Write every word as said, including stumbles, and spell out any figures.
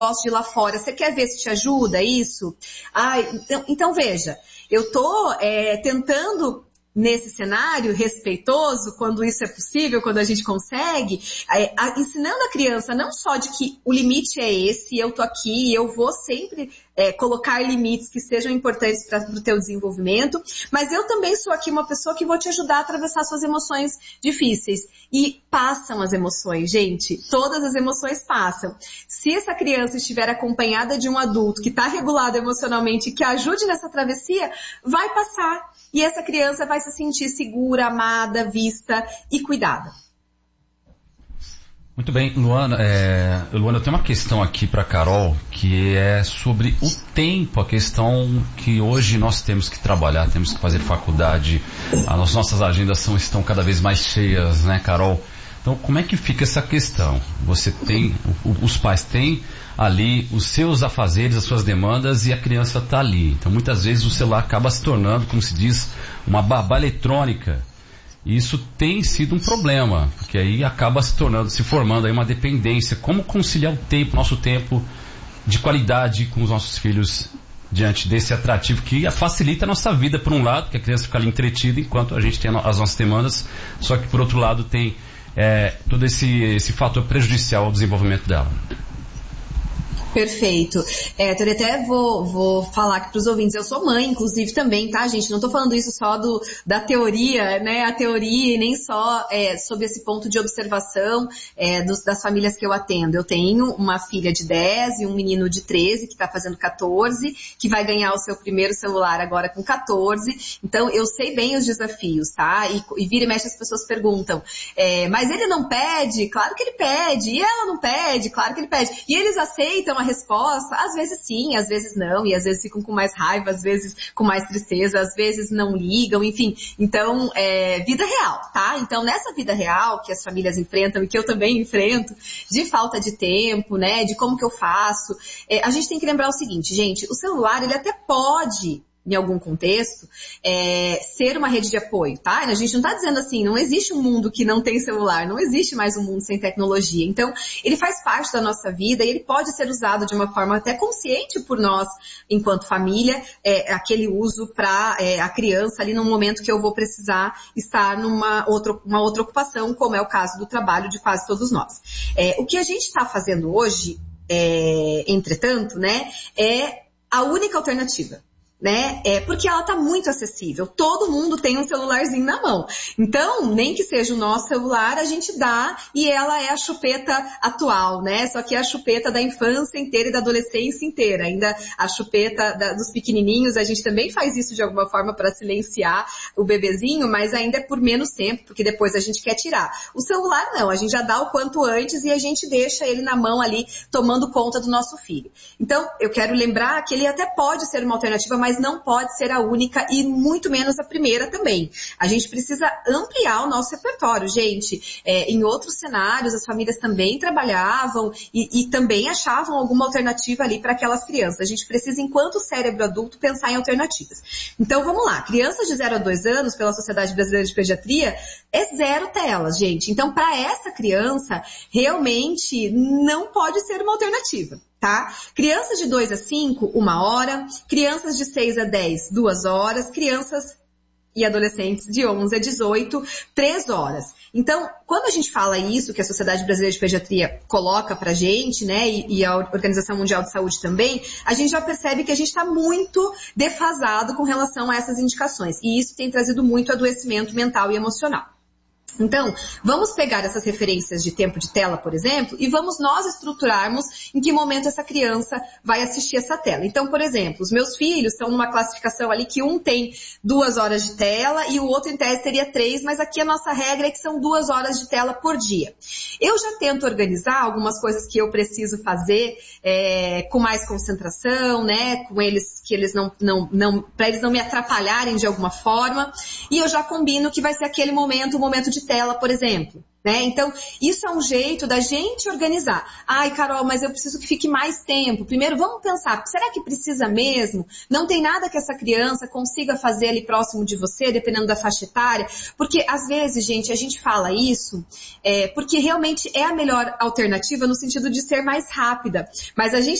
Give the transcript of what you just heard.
gosto de ir lá fora, você quer ver se te ajuda isso? Ah, então, então veja, eu tô é, tentando nesse cenário respeitoso, quando isso é possível, quando a gente consegue, é, a, ensinando a criança não só de que o limite é esse, eu tô aqui, eu vou sempre é, colocar limites que sejam importantes para o teu desenvolvimento, mas eu também sou aqui uma pessoa que vou te ajudar a atravessar suas emoções difíceis. E passam as emoções, gente, todas as emoções passam. Se essa criança estiver acompanhada de um adulto que está regulado emocionalmente e que ajude nessa travessia, vai passar. E essa criança vai se sentir segura, amada, vista e cuidada. Muito bem, Luana, é, Luana, eu tenho uma questão aqui para Carol, que é sobre o tempo, a questão que hoje nós temos que trabalhar, temos que fazer faculdade, as nossas agendas são, estão cada vez mais cheias, né, Carol? Então, como é que fica essa questão? Você tem, os pais têm ali os seus afazeres, as suas demandas e a criança está ali. Então, muitas vezes o celular acaba se tornando, como se diz, uma babá eletrônica. E isso tem sido um problema, porque aí acaba se tornando, se formando aí uma dependência. Como conciliar o tempo, nosso tempo de qualidade com os nossos filhos diante desse atrativo que facilita a nossa vida, por um lado, que a criança fica ali entretida enquanto a gente tem as nossas demandas, só que por outro lado tem é, todo esse, esse fator prejudicial ao desenvolvimento dela. Perfeito. É, eu até vou, vou falar aqui para os ouvintes, eu sou mãe, inclusive, também, tá, gente? Não estou falando isso só do, da teoria, né? A teoria e nem só é, sobre esse ponto de observação é, dos, das famílias que eu atendo. Eu tenho uma filha de dez e um menino de treze, que está fazendo quatorze, que vai ganhar o seu primeiro celular agora com quatorze. Então, eu sei bem os desafios, tá? E, e vira e mexe as pessoas perguntam, é, mas ele não pede? Claro que ele pede. E ela não pede? Claro que ele pede. E eles aceitam a resposta? Às vezes sim, às vezes não, e às vezes ficam com mais raiva, às vezes com mais tristeza, às vezes não ligam, enfim. Então, é vida real, tá? Então, nessa vida real que as famílias enfrentam e que eu também enfrento, de falta de tempo, né, de como que eu faço, é, a gente tem que lembrar o seguinte, gente, o celular, ele até pode, em algum contexto, é, ser uma rede de apoio, tá? A gente não está dizendo assim, não existe um mundo que não tem celular, não existe mais um mundo sem tecnologia. Então, ele faz parte da nossa vida e ele pode ser usado de uma forma até consciente por nós, enquanto família, é, aquele uso para é, a criança ali num momento que eu vou precisar estar numa outra, uma outra ocupação, como é o caso do trabalho de quase todos nós. É, o que a gente está fazendo hoje, é, entretanto, né, é a única alternativa. Né? É porque ela está muito acessível. Todo mundo tem um celularzinho na mão. Então, nem que seja o nosso celular, a gente dá e ela é a chupeta atual, né? Só que é a chupeta da infância inteira e da adolescência inteira. Ainda a chupeta da, dos pequenininhos, a gente também faz isso de alguma forma para silenciar o bebezinho, mas ainda é por menos tempo, porque depois a gente quer tirar. O celular não, a gente já dá o quanto antes e a gente deixa ele na mão ali, tomando conta do nosso filho. Então, eu quero lembrar que ele até pode ser uma alternativa, mas mas não pode ser a única e muito menos a primeira também. A gente precisa ampliar o nosso repertório, gente. É, em outros cenários, as famílias também trabalhavam e, e também achavam alguma alternativa ali para aquelas crianças. A gente precisa, enquanto cérebro adulto, pensar em alternativas. Então, vamos lá. Crianças de zero a dois anos, pela Sociedade Brasileira de Pediatria, é zero telas, gente. Então, para essa criança, realmente não pode ser uma alternativa. Tá? Crianças de dois a cinco, uma hora. Crianças de seis a dez, duas horas. Crianças e adolescentes de onze a dezoito, três horas. Então, quando a gente fala isso, que a Sociedade Brasileira de Pediatria coloca pra gente, né, e, e a Organização Mundial de Saúde também, a gente já percebe que a gente está muito defasado com relação a essas indicações. E isso tem trazido muito adoecimento mental e emocional. Então, vamos pegar essas referências de tempo de tela, por exemplo, e vamos nós estruturarmos em que momento essa criança vai assistir essa tela. Então, por exemplo, os meus filhos estão numa classificação ali que um tem duas horas de tela e o outro em tese teria três, mas aqui a nossa regra é que são duas horas de tela por dia. Eu já tento organizar algumas coisas que eu preciso fazer é, com mais concentração, né, com eles, que eles não, não, não, para eles não me atrapalharem de alguma forma, e eu já combino que vai ser aquele momento, o momento de de tela, por exemplo. Né? Então, isso é um jeito da gente organizar. Ai, Carol, mas eu preciso que fique mais tempo. Primeiro, vamos pensar, será que precisa mesmo? Não tem nada que essa criança consiga fazer ali próximo de você, dependendo da faixa etária? Porque, às vezes, gente, a gente fala isso é, porque realmente é a melhor alternativa no sentido de ser mais rápida. Mas a gente